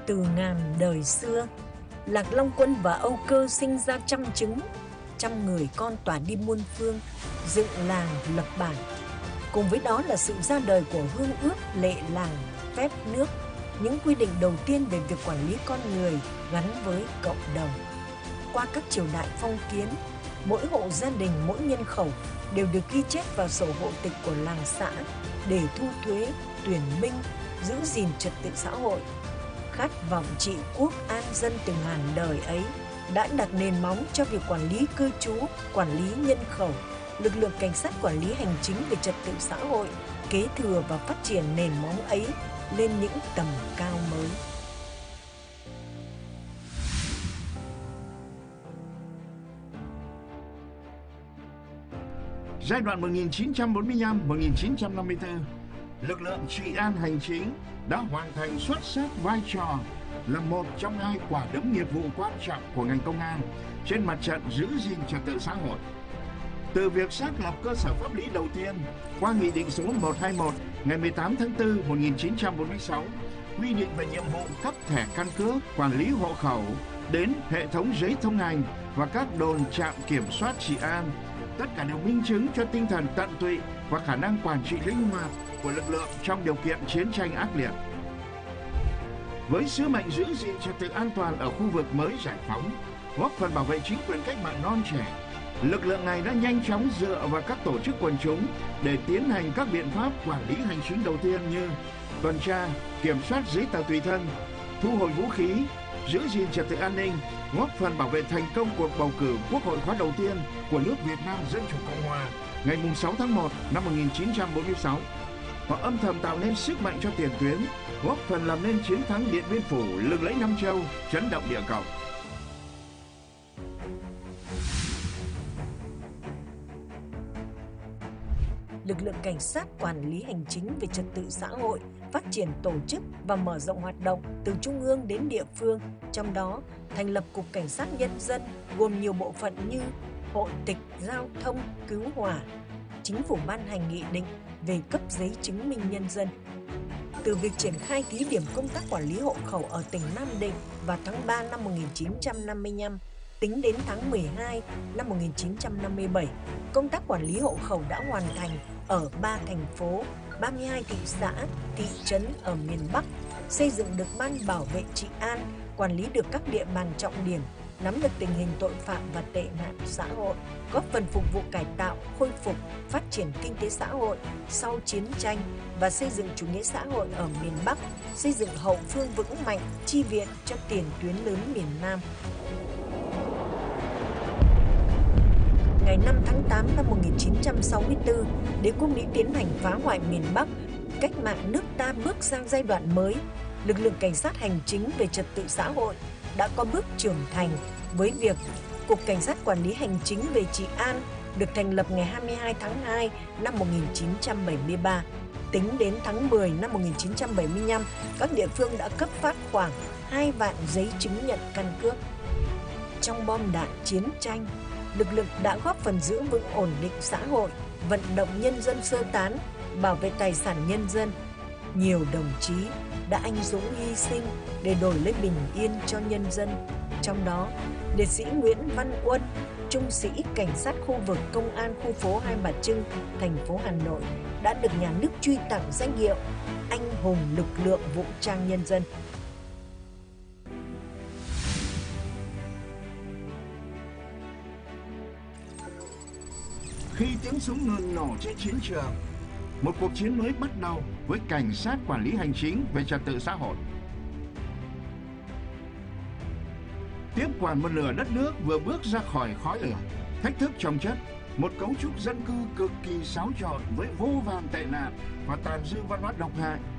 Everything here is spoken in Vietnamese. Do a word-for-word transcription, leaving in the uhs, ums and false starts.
Từ ngàn đời xưa, Lạc Long Quân và Âu Cơ sinh ra trăm trứng, trăm người con tỏa đi muôn phương, dựng làng lập bản. Cùng với đó là sự ra đời của hương ước, lệ làng, phép nước, những quy định đầu tiên về việc quản lý con người gắn với cộng đồng. Qua các triều đại phong kiến, mỗi hộ gia đình, mỗi nhân khẩu đều được ghi chép vào sổ hộ tịch của làng xã để thu thuế, tuyển binh, giữ gìn trật tự xã hội. Khát vọng trị quốc an dân từ ngàn đời ấy đã đặt nền móng cho việc quản lý cư trú, quản lý nhân khẩu. Lực lượng cảnh sát quản lý hành chính về trật tự xã hội kế thừa và phát triển nền móng ấy lên những tầm cao mới. Giai đoạn một nghìn chín trăm bốn mươi lăm đến một nghìn chín trăm năm mươi tư, lực lượng trị an hành chính đã hoàn thành xuất sắc vai trò là một trong hai quả đấm nghiệp vụ quan trọng của ngành công an trên mặt trận giữ gìn trật tự xã hội. Từ việc xác lập cơ sở pháp lý đầu tiên qua Nghị định số một trăm hai mươi mốt ngày mười tám tháng tư năm một nghìn chín trăm bốn mươi sáu quy định về nhiệm vụ cấp thẻ căn cước, quản lý hộ khẩu, đến hệ thống giấy thông hành và các đồn trạm kiểm soát trị an, tất cả đều minh chứng cho tinh thần tận tụy và khả năng quản trị linh hoạt của lực lượng trong điều kiện chiến tranh ác liệt. Với sứ mệnh giữ gìn trật tự an toàn ở khu vực mới giải phóng, góp phần bảo vệ chính quyền cách mạng non trẻ, lực lượng này đã nhanh chóng dựa vào các tổ chức quần chúng để tiến hành các biện pháp quản lý hành chính đầu tiên như tuần tra, kiểm soát giấy tờ tùy thân, thu hồi vũ khí, giữ gìn trật tự an ninh, góp phần bảo vệ thành công cuộc bầu cử Quốc hội khóa đầu tiên của nước Việt Nam Dân chủ Cộng hòa ngày sáu tháng một năm một nghìn chín trăm bốn mươi sáu. Họ âm thầm tạo nên sức mạnh cho tiền tuyến, góp phần làm nên chiến thắng Điện Biên Phủ lừng lẫy Nam Châu, chấn động địa cầu. Lực lượng cảnh sát quản lý hành chính về trật tự xã hội phát triển tổ chức và mở rộng hoạt động từ trung ương đến địa phương, trong đó thành lập Cục Cảnh sát Nhân dân gồm nhiều bộ phận như hội tịch, giao thông, cứu hỏa. Chính phủ ban hành nghị định về cấp giấy chứng minh nhân dân. Từ việc triển khai thí điểm công tác quản lý hộ khẩu ở tỉnh Nam Định vào tháng ba năm một nghìn chín trăm năm mươi lăm, tính đến tháng mười hai năm một nghìn chín trăm năm mươi bảy, công tác quản lý hộ khẩu đã hoàn thành ở ba thành phố, ba mươi hai thị xã, thị trấn ở miền Bắc, xây dựng được ban bảo vệ trị an, quản lý được các địa bàn trọng điểm, nắm được tình hình tội phạm và tệ nạn xã hội, góp phần phục vụ cải tạo, khôi phục, phát triển kinh tế xã hội sau chiến tranh và xây dựng chủ nghĩa xã hội ở miền Bắc, xây dựng hậu phương vững mạnh, chi viện cho tiền tuyến lớn miền Nam. Ngày năm tháng tám năm một nghìn chín trăm sáu mươi tư, đế quốc Mỹ tiến hành phá hoại miền Bắc, cách mạng nước ta bước sang giai đoạn mới. Lực lượng cảnh sát hành chính về trật tự xã hội đã có bước trưởng thành với việc Cục Cảnh sát Quản lý Hành chính về trị an được thành lập ngày hai mươi hai tháng hai năm một nghìn chín trăm bảy mươi ba. Tính đến tháng mười năm một nghìn chín trăm bảy mươi lăm, các địa phương đã cấp phát khoảng hai vạn giấy chứng nhận căn cước. Trong bom đạn chiến tranh, lực lượng đã góp phần giữ vững ổn định xã hội, vận động nhân dân sơ tán, bảo vệ tài sản nhân dân. Nhiều đồng chí đã anh dũng hy sinh để đổi lấy bình yên cho nhân dân. Trong đó, liệt sĩ Nguyễn Văn Uân, trung sĩ cảnh sát khu vực công an khu phố Hai Bà Trưng, thành phố Hà Nội đã được nhà nước truy tặng danh hiệu Anh hùng lực lượng vũ trang nhân dân. Khi tiếng súng ngừng nổ trên chiến trường, một cuộc chiến mới bắt đầu với cảnh sát quản lý hành chính về trật tự xã hội. Tiếp quản một nửa đất nước vừa bước ra khỏi khói lửa, thách thức chồng chất, một cấu trúc dân cư cực kỳ xáo trộn với vô vàn tệ nạn và tàn dư văn hóa độc hại.